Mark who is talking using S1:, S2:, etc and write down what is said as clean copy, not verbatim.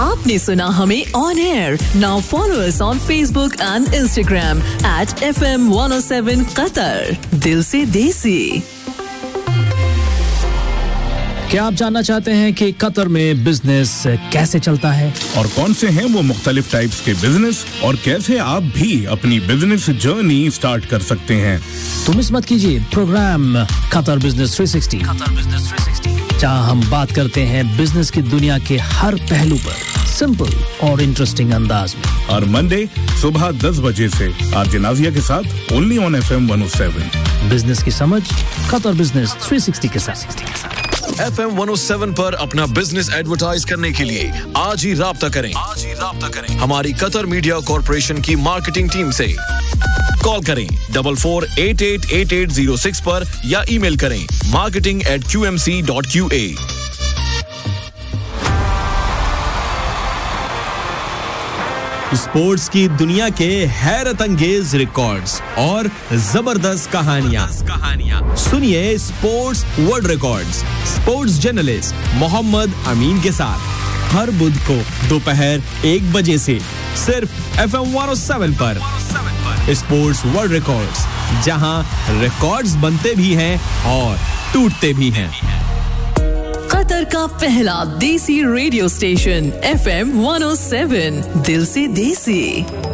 S1: आपने सुना हमें on air. Now follow us on Facebook and Instagram @FM107 Qatar. दिल से देसी.
S2: क्या आप जानना चाहते हैं कि कतर में बिजनेस कैसे चलता है
S3: और कौन से हैं वो मुख्तलिफ टाइप्स के बिजनेस और कैसे आप भी अपनी बिजनेस जर्नी स्टार्ट कर सकते हैं?
S2: तो मिस मत कीजिए प्रोग्राम कतर बिजनेस 360 जहां हम बात करते हैं बिजनेस की दुनिया के हर पहलू पर सिंपल और इंटरेस्टिंग अंदाज में.
S3: और मंडे सुबह 10 बजे से आरजे नाजिया के साथ ओनली ऑन FM 107.
S2: बिजनेस की समझ कतर बिजनेस 360 के साथ.
S4: FM 107 पर अपना बिजनेस एडवर्टाइज करने के लिए आज ही राब्ता करें हमारी कतर मीडिया कॉर्पोरेशन की मार्केटिंग टीम से. कॉल करें 44888806 पर या ईमेल करें marketing@qmc.qa.
S5: स्पोर्ट्स की दुनिया के हैरत अंगेज रिकॉर्ड्स और जबरदस्त कहानियां सुनिए sports world records sports journalist Mohammad अमीन के साथ हर बुध को दोपहर 1 बजे से सिर्फ FM 107 पर. स्पोर्ट्स वर्ल्ड रिकॉर्ड्स जहां रिकॉर्ड्स बनते भी हैं और टूटते भी हैं.
S1: कतर का पहला देसी रेडियो स्टेशन FM 107. दिल से देसी.